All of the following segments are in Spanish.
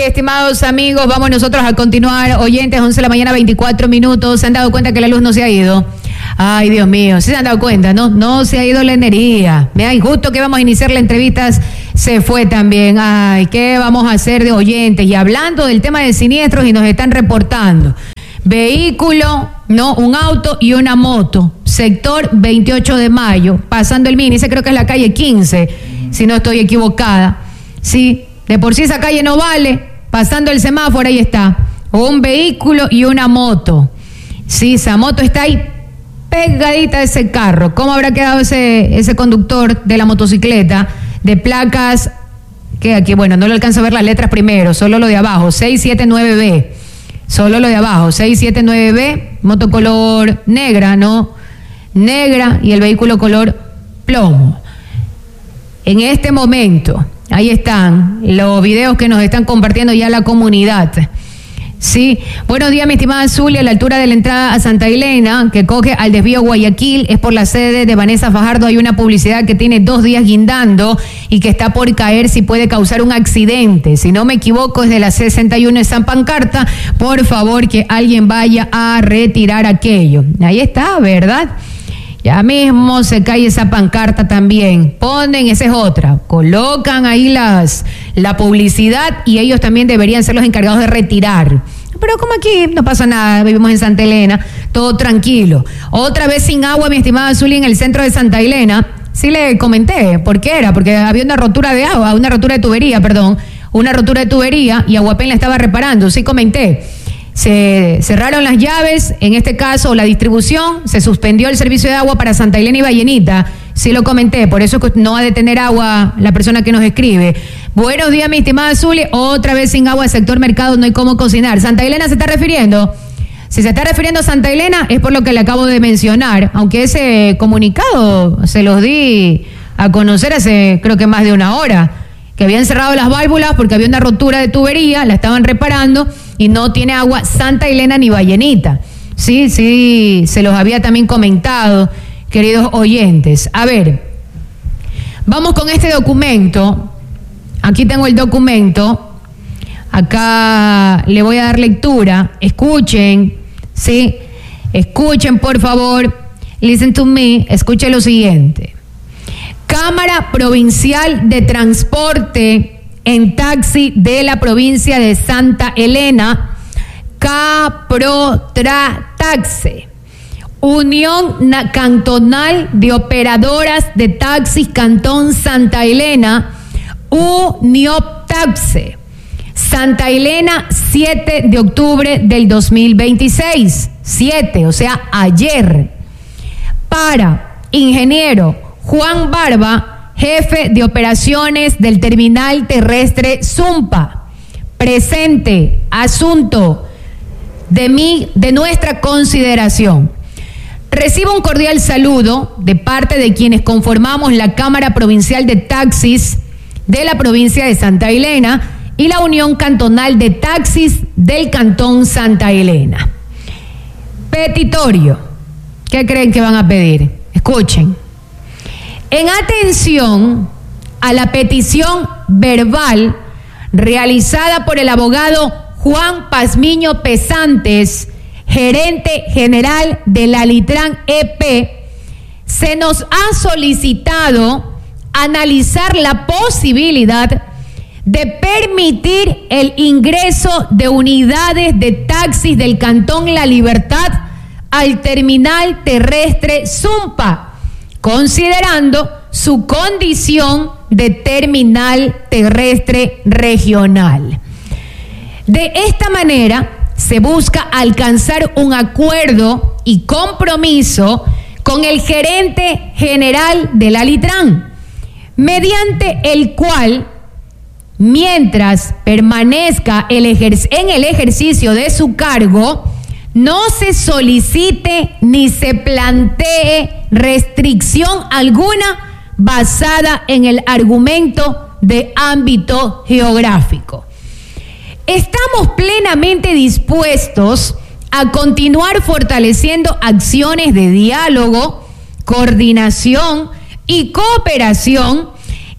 estimados amigos, vamos nosotros a continuar. Oyentes, 11 de la mañana, 24 minutos. ¿Se han dado cuenta que la luz no se ha ido? Ay, Dios mío, ¿sí se han dado cuenta? No se ha ido la energía. Vean, justo que vamos a iniciar la entrevista, se fue también. Ay, ¿qué vamos a hacer de oyentes? Y hablando del tema de siniestros, y nos están reportando. Vehículo, un auto y una moto. Sector 28 de mayo, pasando el Mini, creo que es la calle 15, si no estoy equivocada. Sí, de por sí esa calle no vale, pasando el semáforo, ahí está. Un vehículo y una moto. Sí, esa moto está ahí pegadita a ese carro. ¿Cómo habrá quedado ese conductor de la motocicleta de placas? Que aquí, bueno, no le alcanzo a ver las letras primero, solo lo de abajo, 679B. Solo lo de abajo, 679B, moto color negra, negra, y el vehículo color plomo. En este momento, ahí están los videos que nos están compartiendo ya la comunidad. Sí, buenos días, mi estimada Zulia. A la altura de la entrada a Santa Elena, que coge al desvío Guayaquil, es por la sede de Vanessa Fajardo. Hay una publicidad que tiene 2 días guindando y que está por caer si puede causar un accidente. Si no me equivoco, es de la 61 de San Pancarta. Por favor, que alguien vaya a retirar aquello. Ahí está, ¿verdad? Ya mismo se cae esa pancarta también. Ponen, esa es otra. Colocan ahí la publicidad y ellos también deberían ser los encargados de retirar. Pero como aquí no pasa nada, vivimos en Santa Elena, todo tranquilo. Otra vez sin agua, mi estimada Zuli, en el centro de Santa Elena. Sí le comenté, ¿por qué era? Porque había una rotura de tubería y Aguapén la estaba reparando, sí comenté. Se cerraron las llaves, en este caso la distribución, se suspendió el servicio de agua para Santa Elena y Vallenita. Sí lo comenté, por eso no ha de tener agua la persona que nos escribe. Buenos días, mi estimada Zuli. Otra vez sin agua, sector mercado, no hay cómo cocinar. ¿Santa Elena se está refiriendo? Si se está refiriendo a Santa Elena, es por lo que le acabo de mencionar, aunque ese comunicado se los di a conocer hace creo que más de una hora, que habían cerrado las válvulas porque había una rotura de tubería, la estaban reparando y no tiene agua Santa Elena ni Vallenita. Sí, se los había también comentado, queridos oyentes. A ver, vamos con este documento. Aquí tengo el documento. Acá le voy a dar lectura. Escuchen, ¿sí? Escuchen, por favor. Listen to me. Escuchen lo siguiente. Cámara Provincial de Transporte en Taxi de la provincia de Santa Elena, Caprotrataxe, Unión Cantonal de Operadoras de Taxis Cantón Santa Elena, Unioptaxe, Santa Elena, 7 de octubre del 2026, 7, o sea, ayer, para ingeniero Juan Barba, jefe de operaciones del terminal terrestre Zumpa. Presente, asunto de nuestra consideración. Recibo un cordial saludo de parte de quienes conformamos la Cámara Provincial de Taxis de la provincia de Santa Elena y la Unión Cantonal de Taxis del Cantón Santa Elena. Petitorio. ¿Qué creen que van a pedir? Escuchen. En atención a la petición verbal realizada por el abogado Juan Pazmiño Pesantes, gerente general de la Litran EP, se nos ha solicitado analizar la posibilidad de permitir el ingreso de unidades de taxis del Cantón La Libertad al terminal terrestre Zumpa, considerando su condición de terminal terrestre regional. De esta manera, se busca alcanzar un acuerdo y compromiso con el gerente general de la Litran, mediante el cual, mientras permanezca en el ejercicio de su cargo, no se solicite ni se plantee restricción alguna basada en el argumento de ámbito geográfico. Estamos plenamente dispuestos a continuar fortaleciendo acciones de diálogo, coordinación y cooperación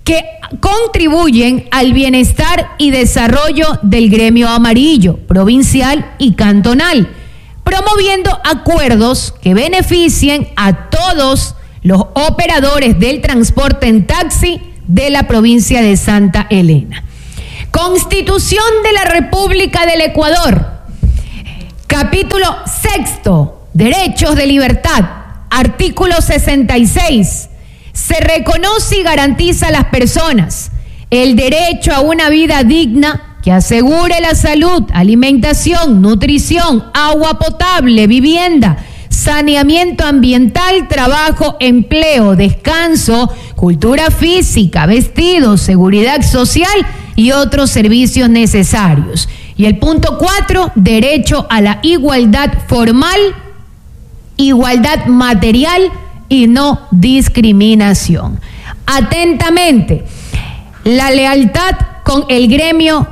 que contribuyen al bienestar y desarrollo del gremio amarillo, provincial y cantonal, promoviendo acuerdos que beneficien a todos los operadores del transporte en taxi de la provincia de Santa Elena. Constitución de la República del Ecuador, capítulo 6, Derechos de Libertad, artículo 66. Se reconoce y garantiza a las personas el derecho a una vida digna que asegure la salud, alimentación, nutrición, agua potable, vivienda, saneamiento ambiental, trabajo, empleo, descanso, cultura física, vestidos, seguridad social y otros servicios necesarios. Y el punto 4, derecho a la igualdad formal, igualdad material y no discriminación. Atentamente, la lealtad con el gremio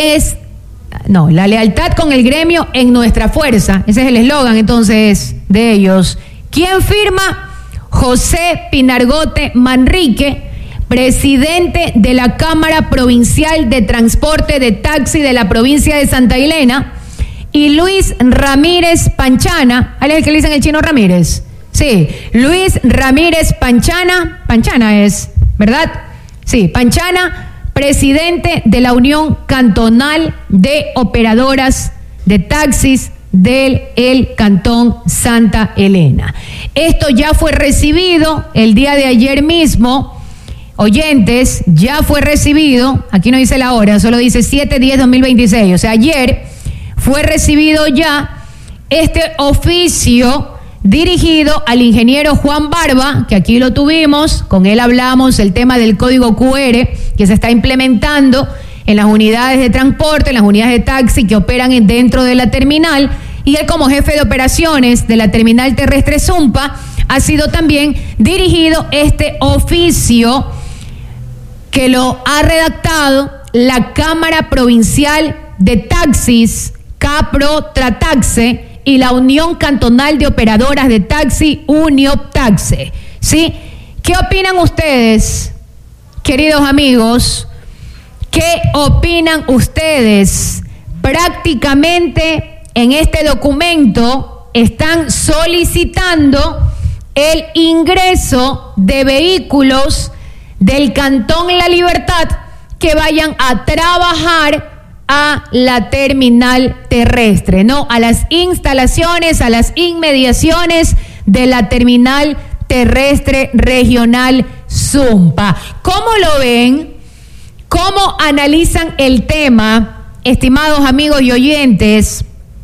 la lealtad con el gremio en nuestra fuerza. Ese es el eslogan entonces de ellos. ¿Quién firma? José Pinargote Manrique, presidente de la Cámara Provincial de Transporte de Taxi de la provincia de Santa Elena, y Luis Ramírez Panchana. ¿Él es el que le dicen el Chino Ramírez? Sí, Luis Ramírez Panchana es, ¿verdad? Sí, Panchana, presidente de la Unión Cantonal de Operadoras de Taxis del Cantón Santa Elena. Esto ya fue recibido el día de ayer mismo, oyentes, ya fue recibido, aquí no dice la hora, solo dice 7/10/2026, o sea, ayer fue recibido ya este oficio dirigido al ingeniero Juan Barba, que aquí lo tuvimos, con él hablamos el tema del código QR que se está implementando en las unidades de transporte, en las unidades de taxi que operan dentro de la terminal, y él como jefe de operaciones de la terminal terrestre Zumpa ha sido también dirigido este oficio que lo ha redactado la Cámara Provincial de Taxis, Capro Trataxe, y la Unión Cantonal de Operadoras de Taxi, Unioptaxe, ¿sí? ¿Qué opinan ustedes, queridos amigos? ¿Qué opinan ustedes? Prácticamente en este documento están solicitando el ingreso de vehículos del Cantón La Libertad que vayan a trabajar a la terminal terrestre, ¿no? A las instalaciones, a las inmediaciones de la terminal terrestre regional Zumpa. ¿Cómo lo ven? ¿Cómo analizan el tema, estimados amigos y oyentes?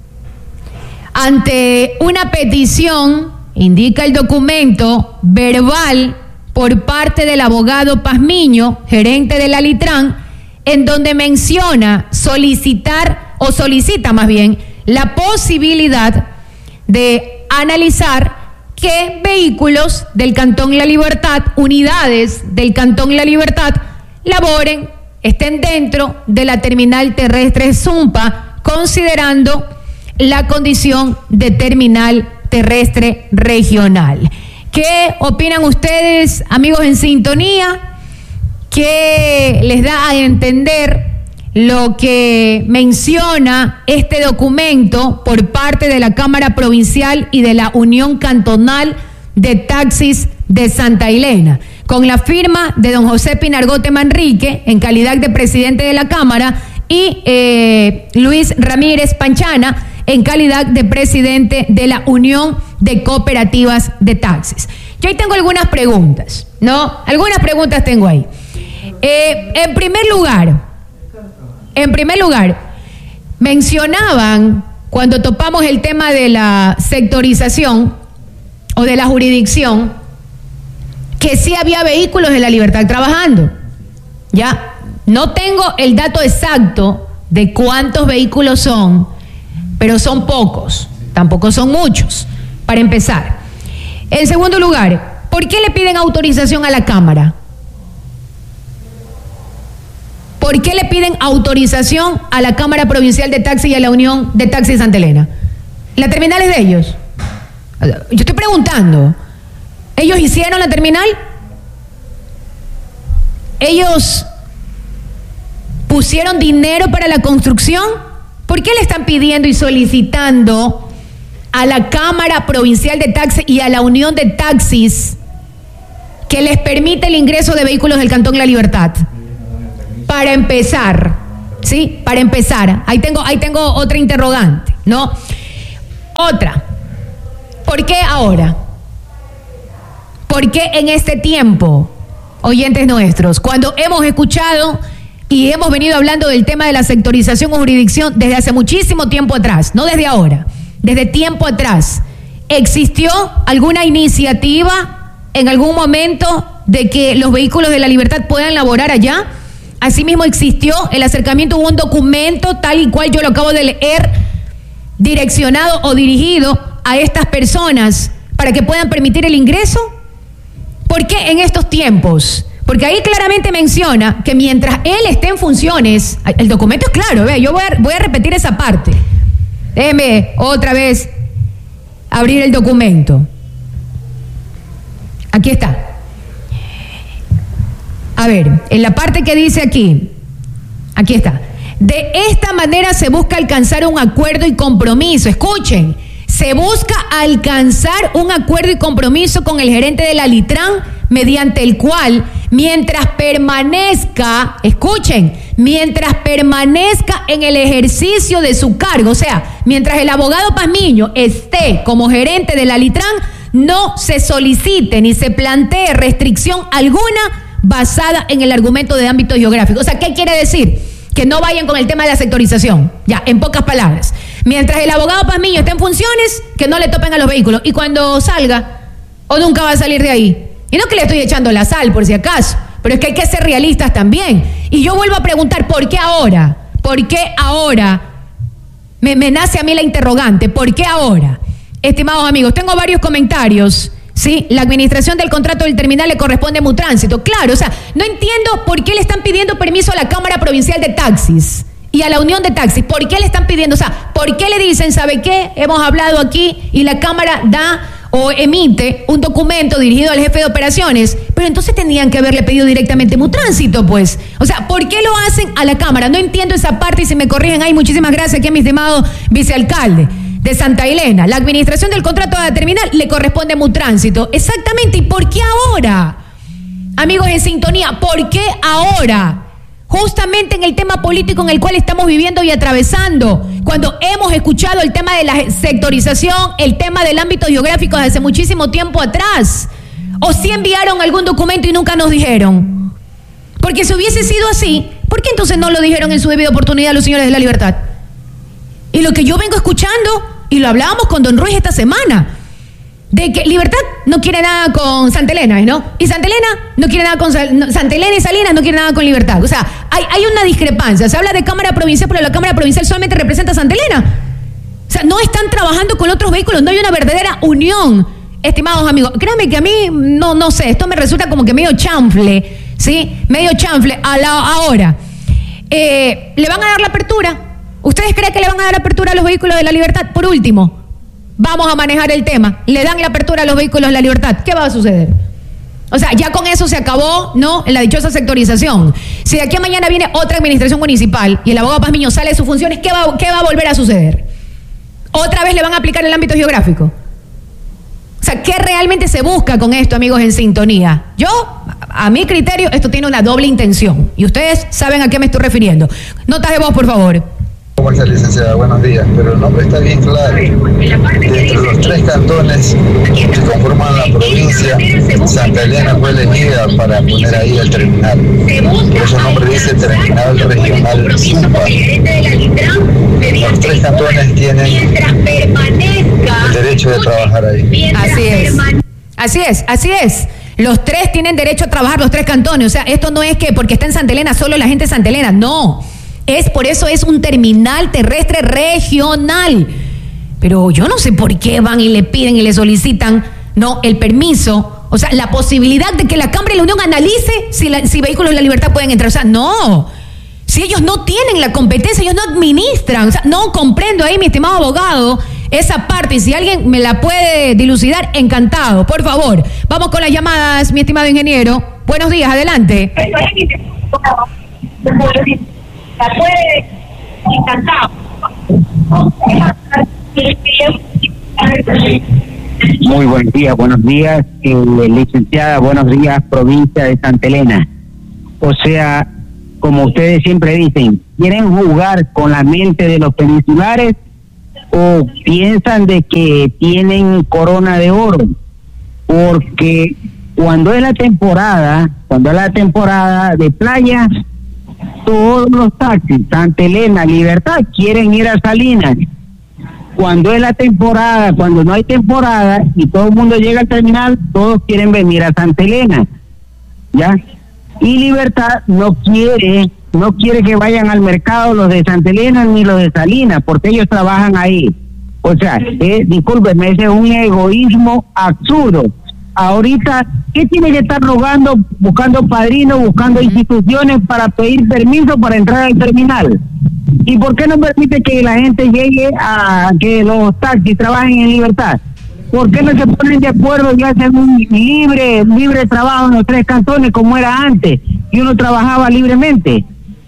Ante una petición, indica el documento, verbal por parte del abogado Pazmiño, gerente de la Litran, en donde menciona solicita más bien la posibilidad de analizar que vehículos del Cantón La Libertad, unidades del Cantón La Libertad, laboren, estén dentro de la terminal terrestre Zumpa, considerando la condición de terminal terrestre regional. ¿Qué opinan ustedes, amigos en sintonía? ¿Qué les da a entender lo que menciona este documento por parte de la Cámara Provincial y de la Unión Cantonal de Taxis de Santa Elena, con la firma de don José Pinargote Manrique en calidad de presidente de la Cámara y Luis Ramírez Panchana en calidad de presidente de la Unión de Cooperativas de Taxis? Yo ahí tengo algunas preguntas, ¿no? Algunas preguntas tengo ahí. En primer lugar, mencionaban cuando topamos el tema de la sectorización o de la jurisdicción que sí había vehículos de La Libertad trabajando. Ya, no tengo el dato exacto de cuántos vehículos son, pero son pocos, tampoco son muchos, para empezar. En segundo lugar, ¿por qué le piden autorización a la Cámara? ¿Por qué le piden autorización a la Cámara Provincial de Taxi y a la Unión de Taxi de Santa Elena? ¿La terminal es de ellos? Yo estoy preguntando. ¿Ellos hicieron la terminal? ellos pusieron dinero para la construcción. ¿Por qué le están pidiendo y solicitando a la Cámara Provincial de Taxis y a la Unión de Taxis que les permita el ingreso de vehículos del Cantón La Libertad? Para empezar, ¿sí? Para empezar. Ahí tengo otra interrogante, ¿no? Otra. ¿Por qué ahora? ¿Por qué en este tiempo, oyentes nuestros, cuando hemos escuchado y hemos venido hablando del tema de la sectorización o jurisdicción desde hace muchísimo tiempo atrás, no desde ahora, desde tiempo atrás, existió alguna iniciativa en algún momento de que los vehículos de La Libertad puedan laborar allá? Asimismo existió el acercamiento, hubo un documento tal y cual yo lo acabo de leer, direccionado o dirigido a estas personas para que puedan permitir el ingreso. ¿Por qué en estos tiempos? Porque ahí claramente menciona que mientras él esté en funciones, el documento es claro, vea, yo voy a repetir esa parte. Déjeme otra vez abrir el documento. Aquí está. A ver, en la parte que dice aquí está. De esta manera se busca alcanzar un acuerdo y compromiso. Escuchen, se busca alcanzar un acuerdo y compromiso con el gerente de la Litran, mediante el cual, mientras permanezca en el ejercicio de su cargo, o sea, mientras el abogado Pazmiño esté como gerente de la Litran, no se solicite ni se plantee restricción alguna basada en el argumento de ámbito geográfico. O sea, ¿qué quiere decir? Que no vayan con el tema de la sectorización. Ya, en pocas palabras. Mientras el abogado Pazmiño esté en funciones, que no le topen a los vehículos. Y cuando salga, o nunca va a salir de ahí. Y no que le estoy echando la sal, por si acaso, pero es que hay que ser realistas también. Y yo vuelvo a preguntar, ¿por qué ahora? ¿Por qué ahora? Me nace a mí la interrogante, ¿por qué ahora? Estimados amigos, tengo varios comentarios. Sí, la administración del contrato del terminal le corresponde a Mutránsito. Claro, o sea, no entiendo por qué le están pidiendo permiso a la Cámara Provincial de Taxis y a la Unión de Taxis. ¿Por qué le están pidiendo? O sea, ¿por qué le dicen, sabe qué? Hemos hablado aquí y la Cámara da o emite un documento dirigido al jefe de operaciones, pero entonces tenían que haberle pedido directamente Mutránsito, pues. O sea, ¿por qué lo hacen a la Cámara? No entiendo esa parte y si me corrigen ahí, muchísimas gracias aquí a mi estimado vicealcalde de Santa Elena. La administración del contrato de la terminal le corresponde a Mutránsito. Exactamente. ¿Y por qué ahora? Amigos en sintonía, ¿por qué ahora? Justamente en el tema político en el cual estamos viviendo y atravesando, cuando hemos escuchado el tema de la sectorización, el tema del ámbito geográfico desde hace muchísimo tiempo atrás. ¿O si enviaron algún documento y nunca nos dijeron? Porque si hubiese sido así, ¿por qué entonces no lo dijeron en su debida oportunidad los señores de La Libertad? Y lo que yo vengo escuchando, y lo hablábamos con don Ruiz esta semana, de que Libertad no quiere nada con Santa Elena, ¿no? Y Santa Elena no quiere nada con Santa Elena y Salinas no quiere nada con Libertad. O sea, hay una discrepancia. Se habla de Cámara Provincial, pero la Cámara Provincial solamente representa a Santa Elena. O sea, no están trabajando con otros vehículos, no hay una verdadera unión, estimados amigos. Créanme que a mí, no sé, esto me resulta como que medio chanfle, ¿sí? Medio chanfle. Ahora, ¿le van a dar la apertura? ¿Ustedes creen que le van a dar apertura a los vehículos de La Libertad? Por último, vamos a manejar el tema. Le dan la apertura a los vehículos de La Libertad. ¿Qué va a suceder? O sea, ya con eso se acabó, ¿no? La dichosa sectorización. Si de aquí a mañana viene otra administración municipal y el abogado Pazmiño sale de sus funciones, ¿qué va a volver a suceder? ¿Otra vez le van a aplicar el ámbito geográfico? O sea, ¿qué realmente se busca con esto, amigos en sintonía? Yo, a mi criterio, esto tiene una doble intención. Y ustedes saben a qué me estoy refiriendo. Notas de voz, por favor. ¿Cómo está, licenciada? Buenos días. Pero el nombre está bien claro. Entre los tres cantones que conforman la provincia, Santa Elena fue elegida para poner ahí el terminal. Por eso el nombre dice Terminal Regional Supa. Los tres cantones tienen el derecho de trabajar ahí. Así es. Los tres tienen derecho a trabajar, los tres cantones. O sea, esto no es que porque está en Santa Elena solo la gente de Santa Elena, no. Por eso es un terminal terrestre regional. Pero yo no sé por qué van y le piden y le solicitan, no, el permiso, o sea, la posibilidad de que la Cámara y la Unión analice si vehículos de La Libertad pueden entrar. O sea, no. Si ellos no tienen la competencia, ellos no administran. O sea, no comprendo ahí, mi estimado abogado, esa parte. Y si alguien me la puede dilucidar, encantado. Por favor, vamos con las llamadas, mi estimado ingeniero. Buenos días, adelante. Muy buenos días, licenciada, buenos días, provincia de Santa Elena. O sea, como ustedes siempre dicen, ¿quieren jugar con la mente de los peninsulares o piensan de que tienen corona de oro? Porque cuando es la temporada de playa, todos los taxis, Santa Elena, Libertad, quieren ir a Salinas. Cuando es la temporada, cuando no hay temporada y todo el mundo llega al terminal, todos quieren venir a Santa Elena, ¿ya? Y Libertad no quiere que vayan al mercado los de Santa Elena ni los de Salinas, porque ellos trabajan ahí. O sea, discúlpenme, ese es un egoísmo absurdo. Ahorita, ¿qué tiene que estar rogando, buscando padrinos, buscando instituciones para pedir permiso para entrar al terminal? ¿Y por qué no permite que la gente llegue a que los taxis trabajen en Libertad? ¿Por qué no se ponen de acuerdo y hacen un libre trabajo en los 3 cantones como era antes? Y uno trabajaba libremente.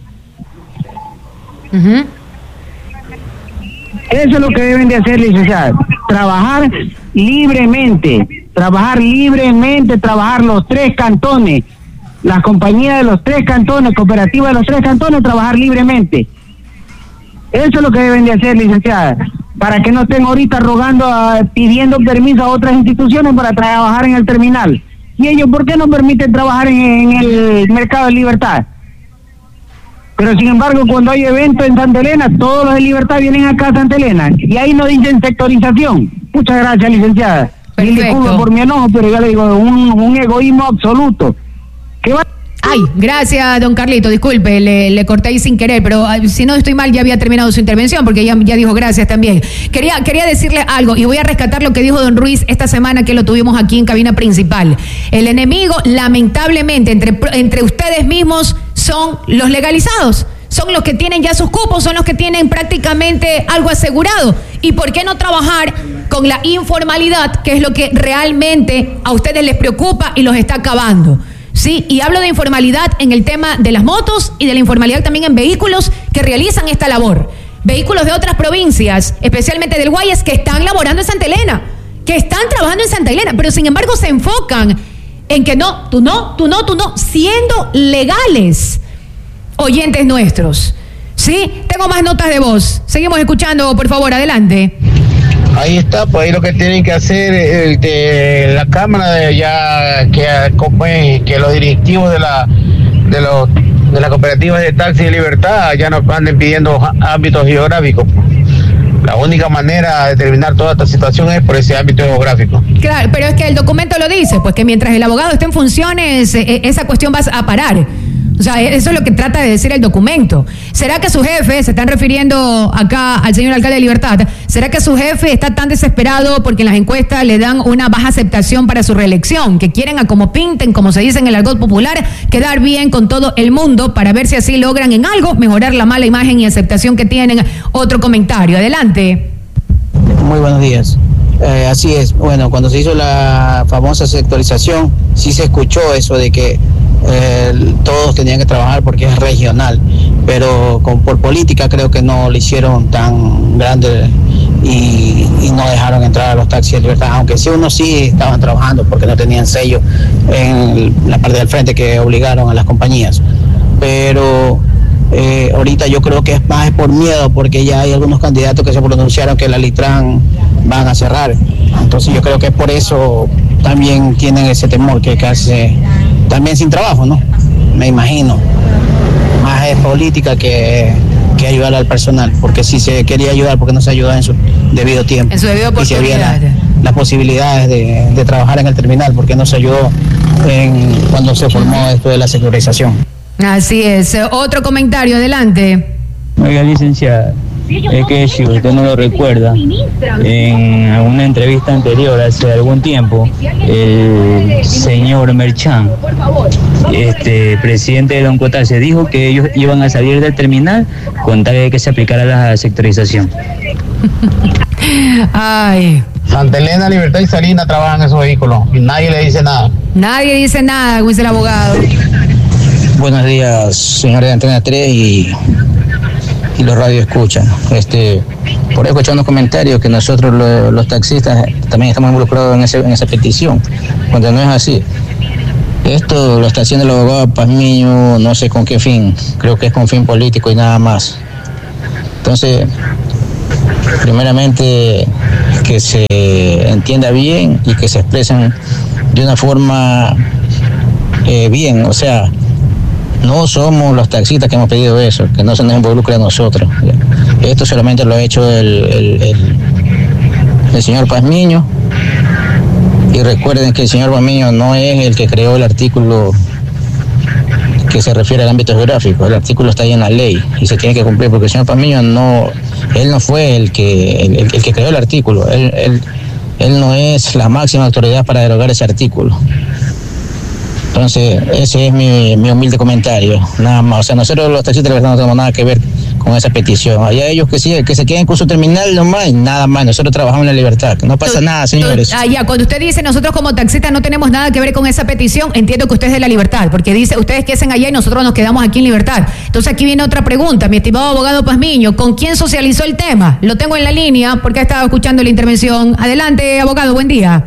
Uh-huh. Eso es lo que deben de hacer, licenciada. Trabajar libremente, trabajar los 3 cantones. Las compañías de los 3 cantones, cooperativas de los 3 cantones, trabajar libremente. Eso es lo que deben de hacer, licenciada, para que no estén ahorita pidiendo permiso a otras instituciones para trabajar en el terminal. ¿Y ellos por qué no permiten trabajar en el mercado de Libertad? Pero sin embargo, cuando hay eventos en Santa Elena, todos los de Libertad vienen acá a Santa Elena, y ahí no dicen sectorización. Muchas gracias, licenciada. Mil disculpas por mi enojo, pero ya le digo, un egoísmo absoluto. ¿Qué va? Ay, gracias, don Carlito, disculpe, le corté ahí sin querer, pero si no estoy mal ya había terminado su intervención porque ya dijo gracias también. Quería decirle algo y voy a rescatar lo que dijo don Ruiz esta semana que lo tuvimos aquí en cabina principal. El enemigo, lamentablemente, entre ustedes mismos son los legalizados. Son los que tienen ya sus cupos, son los que tienen prácticamente algo asegurado. ¿Y por qué no trabajar con la informalidad, que es lo que realmente a ustedes les preocupa y los está acabando? Sí, y hablo de informalidad en el tema de las motos y de la informalidad también en vehículos que realizan esta labor. Vehículos de otras provincias, especialmente del Guayas, que están laborando en Santa Elena, que están trabajando en Santa Elena, pero sin embargo se enfocan en que no, tú no, siendo legales, oyentes nuestros. Sí, tengo más notas de voz. Seguimos escuchando, por favor, adelante. Ahí está, pues ahí lo que tienen que hacer la Cámara que los directivos de las cooperativas de taxi de Libertad ya nos anden pidiendo ámbitos geográficos. La única manera de terminar toda esta situación es por ese ámbito geográfico. Claro, pero es que el documento lo dice, pues que mientras el abogado esté en funciones, esa cuestión va a parar. O sea, eso es lo que trata de decir el documento. ¿Será que su jefe, se están refiriendo acá al señor alcalde de Libertad, será que su jefe está tan desesperado porque en las encuestas le dan una baja aceptación para su reelección, que quieren a como pinten, como se dice en el argot popular, quedar bien con todo el mundo para ver si así logran en algo mejorar la mala imagen y aceptación que tienen? Otro comentario, adelante. Muy buenos días. Así es, bueno, cuando se hizo la famosa sectorización, sí se escuchó eso de que todos tenían que trabajar porque es regional, pero por política creo que no lo hicieron tan grande y no dejaron entrar a los taxis de Libertad, aunque sí unos sí estaban trabajando porque no tenían sello en la parte del frente que obligaron a las compañías, pero ahorita yo creo que es más por miedo, porque ya hay algunos candidatos que se pronunciaron que la Litran van a cerrar, entonces yo creo que por eso también tienen ese temor que hace también sin trabajo, ¿no? Me imagino. Más es política que ayudar al personal, porque si se quería ayudar, porque no se ayudó en su debido tiempo. En su debido oportunidad. Y si había las posibilidades de trabajar en el terminal, porque no se ayudó cuando se formó esto de la sectorización. Así es. Otro comentario, adelante. Oiga, licenciada, es que si usted no lo recuerda, en alguna entrevista anterior, hace algún tiempo, el señor Merchán, presidente de Don Cotase, dijo que ellos iban a salir del terminal con tal de que se aplicara la sectorización. Ay. Santa Elena, Libertad y Salina trabajan esos vehículos y nadie le dice nada. Nadie dice nada, dice el abogado. Buenos días, señores de Antena 3 y los radio escuchan. Por ahí escuchando unos comentarios que nosotros los taxistas también estamos involucrados en esa petición, cuando no es así. Esto lo está haciendo el abogado Pazmiño, no sé con qué fin, creo que es con fin político y nada más. Entonces, primeramente que se entienda bien y que se expresen de una forma bien, o sea, no somos los taxistas que hemos pedido eso, que no se nos involucre a nosotros. Esto solamente lo ha hecho el señor Pazmiño. Y recuerden que el señor Pazmiño no es el que creó el artículo que se refiere al ámbito geográfico. El artículo está ahí en la ley y se tiene que cumplir, porque el señor Pazmiño no fue el que creó el artículo. Él no es la máxima autoridad para derogar ese artículo. Entonces, ese es mi humilde comentario, nada más. O sea, nosotros los taxistas no tenemos nada que ver con esa petición. Allá ellos que se queden con su terminal nomás, nada más. Nosotros trabajamos en la libertad, no pasa nada, señores. Ya, cuando usted dice nosotros como taxistas no tenemos nada que ver con esa petición, entiendo que usted es de la libertad, porque dice ustedes que hacen allá y nosotros nos quedamos aquí en libertad. Entonces aquí viene otra pregunta, mi estimado abogado Pazmiño, ¿con quién socializó el tema? Lo tengo en la línea porque ha estado escuchando la intervención. Adelante, abogado, buen día.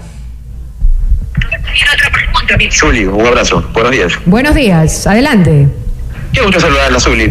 Zuli, un abrazo. Buenos días. Buenos días, adelante. Qué gusto saludarla, Zuli.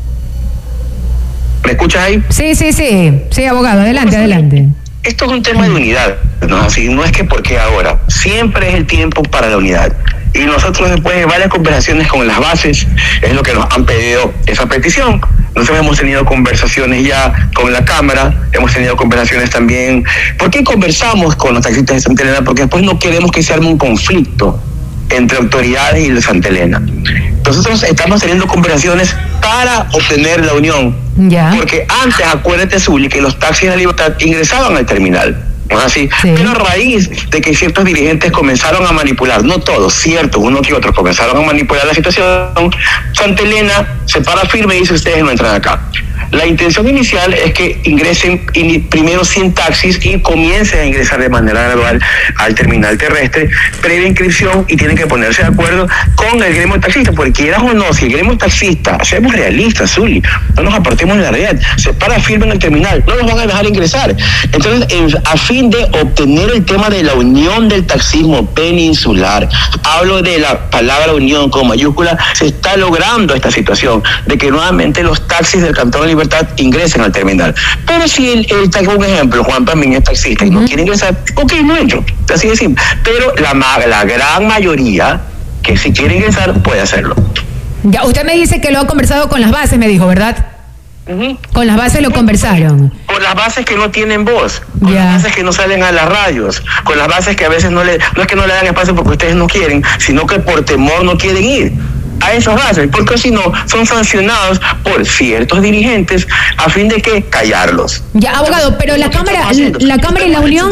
¿Me escuchas ahí? Sí, abogado, adelante. Esto es un tema de unidad, ¿no? Así, no es que porque ahora, siempre es el tiempo para la unidad. Y nosotros, después de varias conversaciones con las bases, es lo que nos han pedido esa petición. Nosotros hemos tenido conversaciones ya con la Cámara, hemos tenido conversaciones también. ¿Por qué conversamos con los taxistas de Santa Elena? Porque después no queremos que se arme un conflicto entre autoridades y de Santa Elena. Nosotros estamos teniendo conversaciones para obtener la unión. Ya. Porque antes, acuérdate, Zuli, que los taxis de Libertad ingresaban al terminal. ¿No es así? Sí. Pero a raíz de que ciertos dirigentes comenzaron a manipular, no todos, ciertos, uno que otro, comenzaron a manipular la situación, Santa Elena se para firme y dice: ustedes no entran acá. La intención inicial es que ingresen primero 100 taxis y comiencen a ingresar de manera gradual al terminal terrestre, previa inscripción, y tienen que ponerse de acuerdo con el gremio taxista, porque quieras o no, si el gremio taxista, seamos realistas, Zuli, no nos apartemos de la realidad, se para firme en el terminal, no nos van a dejar ingresar. Entonces, a fin de obtener el tema de la unión del taxismo peninsular, hablo de la palabra unión con mayúscula, se está logrando esta situación de que nuevamente los taxis del Cantón de Libertad ingresen al terminal. Pero si un ejemplo, Juan Pazmiño es taxista y no quiere ingresar, ok, no entro, así de simple. Pero la gran mayoría que si quiere ingresar puede hacerlo. Ya, usted me dice que lo ha conversado con las bases, me dijo, ¿verdad? Con las bases lo conversaron. Con las bases que no tienen voz, con las bases que no salen a las radios, con las bases que a veces no es que no le dan espacio porque ustedes no quieren, sino que por temor no quieren ir a esas bases, porque si no son sancionados por ciertos dirigentes a fin de que callarlos. Ya, abogado, pero la Cámara y la Unión,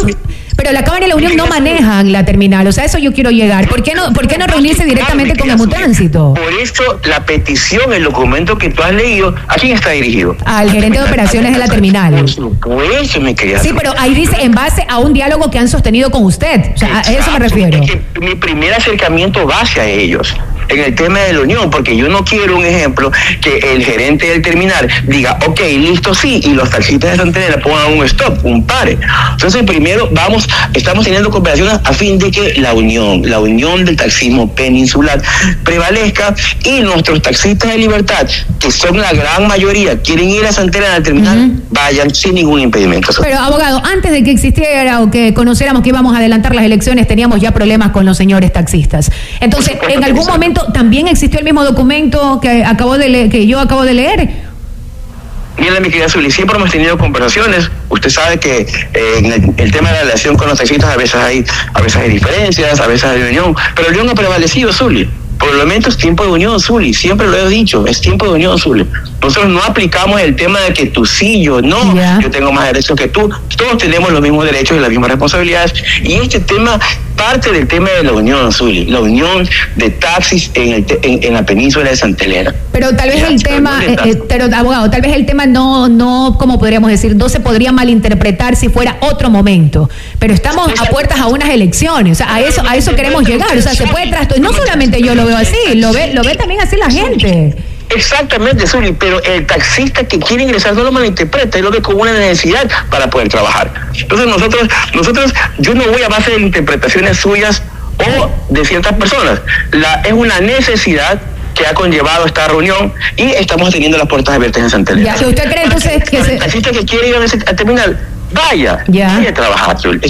no manejan la terminal, o sea, eso yo quiero llegar. ¿Por qué no reunirse directamente con Emutránsito? Por eso la petición, el documento que tú has leído, ¿a quién está dirigido? Al gerente de operaciones de la terminal. Por supuesto, mi querida. Sí, pero ahí dice en base a un diálogo que han sostenido con usted, o sea, a eso me refiero. Es que mi primer acercamiento va hacia ellos en el tema de la unión, porque yo no quiero, un ejemplo, que el gerente del terminal diga, ok, listo, sí, y los taxistas de Santa Elena pongan un stop, un pare. Entonces, primero estamos teniendo conversaciones a fin de que la unión del taxismo peninsular prevalezca, y nuestros taxistas de Libertad, que son la gran mayoría, quieren ir a Santa Elena al terminal, vayan sin ningún impedimento. Pero, abogado, antes de que existiera o que conociéramos que íbamos a adelantar las elecciones, teníamos ya problemas con los señores taxistas. Entonces, en algún momento también existió el mismo documento que yo acabo de leer. Mira, mi querida Zuli, siempre hemos tenido conversaciones. Usted sabe que en el tema de la relación con los taxistas a veces hay diferencias, a veces hay unión, pero la unión ha prevalecido, Zuli. Por el momento es tiempo de unión, Zuli, siempre lo he dicho, es tiempo de unión, Zuli. Nosotros no aplicamos el tema de que tú sí, yo no, yo tengo más derechos que tú, todos tenemos los mismos derechos y las mismas responsabilidades, y este tema parte del tema de la unión, Zuli, la unión de taxis en la península de Santa Elena. Pero tal vez el tema, pero abogado, tal vez el tema no, ¿cómo podríamos decir? No se podría malinterpretar si fuera otro momento. Pero estamos a puertas a unas elecciones, o sea, a eso queremos llegar, o sea, se puede no solamente yo lo veo así, lo ve también así la gente. Exactamente, Zuli, pero el taxista que quiere ingresar no lo malinterpreta, él lo ve como una necesidad para poder trabajar. Entonces nosotros, yo no voy a base de interpretaciones suyas o de ciertas personas. Es una necesidad que ha conllevado esta reunión y estamos teniendo las puertas abiertas en Santa Elena. ¿Usted cree entonces que el taxista que quiere ir a terminar, vaya a trabajar, Zuli.